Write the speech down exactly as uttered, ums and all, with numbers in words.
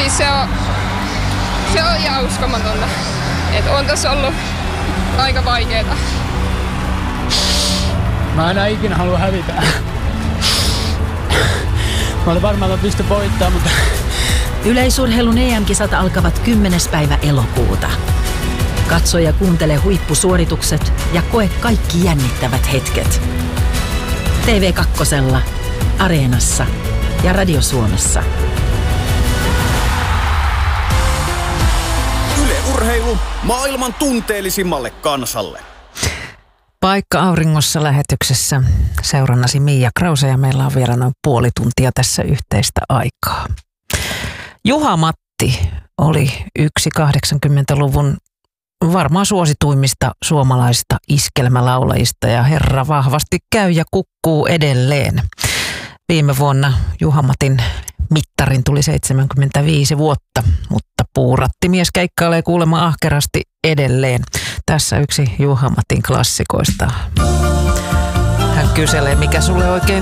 siis se on, se on ihan uskomatonta. Et on tässä ollut aika vaikeeta. Mä enää ikinä halua hävitä. Mä olin varmaan, että mä pystyn voittamaan, mutta... Yleisurheilun E M-kisat alkavat kymmenes päivä elokuuta. Katso ja kuuntele huippusuoritukset ja koe kaikki jännittävät hetket. T V kaksi, Areenassa ja Radio Suomessa. Yle Urheilu maailman tunteellisimmalle kansalle. Paikka auringossa lähetyksessä seurannasi Miia Krause ja meillä on vielä noin puoli tuntia tässä yhteistä aikaa. Juha Matti oli yksi kahdeksankymmentäluvun varmaan suosituimmista suomalaisista iskelmälaulajista ja herra vahvasti käy ja kukkuu edelleen. Viime vuonna Juha Matin mittarin tuli seitsemänkymmentäviisi vuotta, mutta puurattimies keikkailee kuulemma ahkerasti edelleen. Tässä yksi Juha Matin klassikoista. Hän kyselee, mikä sulle oikein